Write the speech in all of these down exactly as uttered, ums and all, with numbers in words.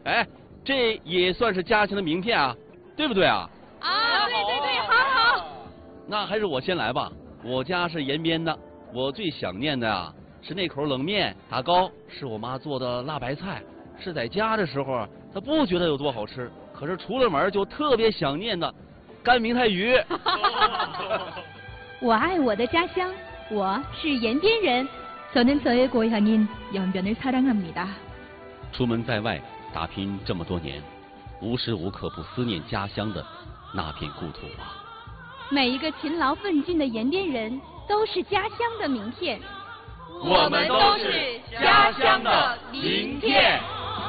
哎，这也算是家乡的名片啊，对不对啊？ 啊，对对对，好好。 那还是我先来吧。我家是延边的，我最想念的啊是那口冷面，打糕是我妈做的辣白菜，是在家的时候她不觉得有多好吃，可是出了门就特别想念的干明太鱼。 我爱我的家乡，我是延边人。저는 저의 고향인 연변을 사랑합니다. 出门在外打拼这么多年，无时无刻不思念家乡的那片故土啊！ 每一个勤劳奋进的延边人都是家乡的名片。 我们都是家乡的名片。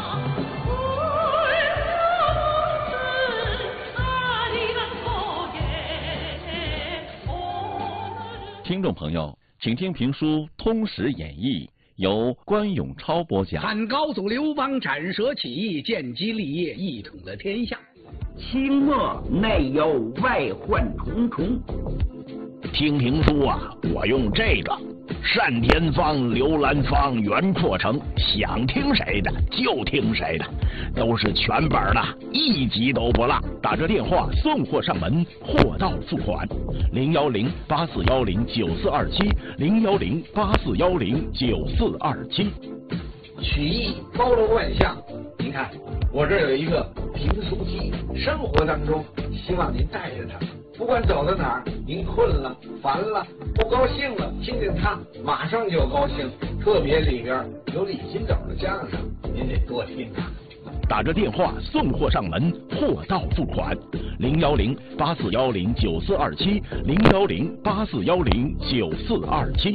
听众朋友，请听评书《通史演义》，由关永超播讲。 汉高祖刘邦斩蛇起义，建基立业，一统了天下。 清末内忧外患重重。听评书啊，我用这个单田芳、刘兰芳、袁阔成，想听谁的就听谁的，都是全本的，一集都不落。打着电话送货上门，货到付款。零幺零八四幺零九四二七，零幺零八四幺零九四二七。 曲艺包罗万象，您看我这儿有一个评书机，生活当中希望您带着它。不管走到哪儿，您困了、烦了、不高兴了，听见它马上就高兴。特别里边有李金斗的相声，您得多听啊。 打着电话送货上门，货到付款。零幺零八四幺零九四二七，零幺零八四幺零九四二七。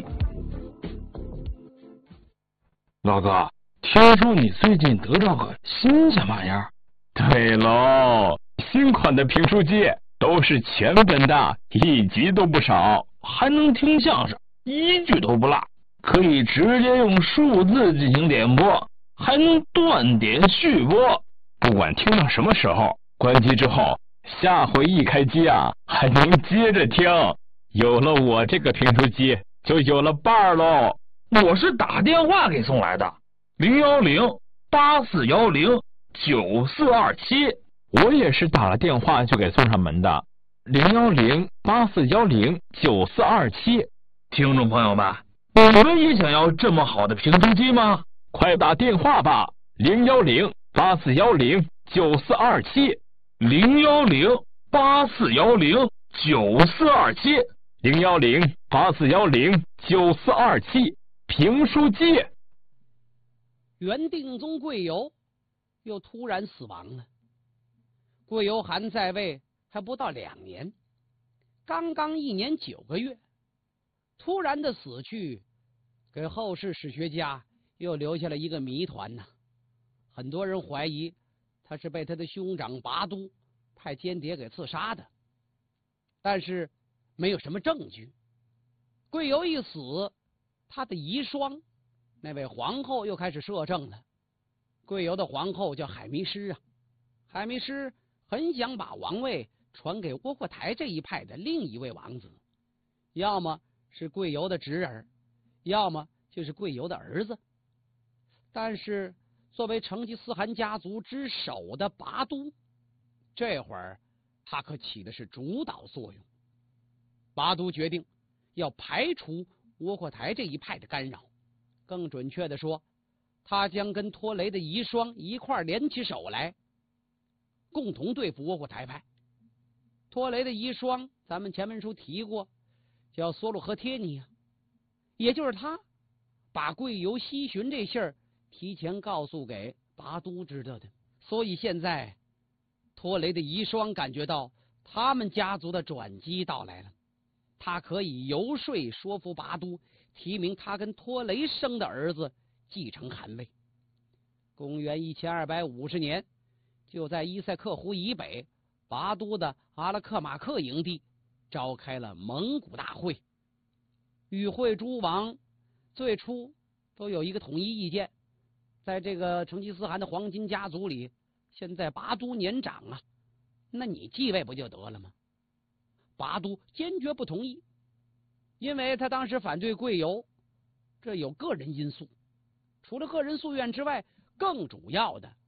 老哥，听说你最近得到个新鲜玩意儿？ 对喽，新款的评书机。都是全本的，一集都不少， 还能听相声，一句都不落，可以直接用数字进行点播，还能断点续播。 不管听到什么时候，关机之后，下回一开机啊，还能接着听。有了我这个评书机，就有了伴儿喽。 我是打电话给送来的，零幺零八四幺零九四二七。 我也是打了电话就给送上门的，零幺零八四幺零九四二七。 听众朋友们，你们也想要这么好的评书机吗？ 快打电话吧，零幺零八四幺零九四二七， 零幺零八四幺零九四二七， 零幺零八四幺零九四二七。评书机。 元定宗贵由又突然死亡了。贵由还在位还不到两年，刚刚一年九个月，突然的死去，给后世史学家又留下了一个谜团呢。很多人怀疑他是被他的兄长拔都派间谍给刺杀的，但是没有什么证据。贵由一死，他的遗孀那位皇后又开始摄政了。贵由的皇后叫海迷师啊，海迷师很想把王位传给窝阔台这一派的另一位王子，要么是贵由的侄儿，要么就是贵由的儿子。但是作为成吉思汗家族之首的拔都，这会儿他可起的是主导作用。拔都决定要排除窝阔台这一派的干扰，更准确的说，他将跟拖雷的遗孀一块联起手来，共同对付窝阔台派。拖雷的遗孀咱们前文书提过，叫梭鲁和帖尼啊，也就是他把贵由西巡这信儿提前告诉给拔都知道的。所以现在拖雷的遗孀感觉到他们家族的转机到来了，他可以游说说服拔都提名他跟拖雷生的儿子继承汗位。公元一千二百五十年，就在伊塞克湖以北拔都的阿拉克马克营地召开了蒙古大会。与会诸王最初都有一个统一意见，在这个成吉思汗的黄金家族里，现在拔都年长啊，那你继位不就得了吗？拔都坚决不同意，因为他当时反对贵由，这有个人因素。除了个人夙愿之外，更主要的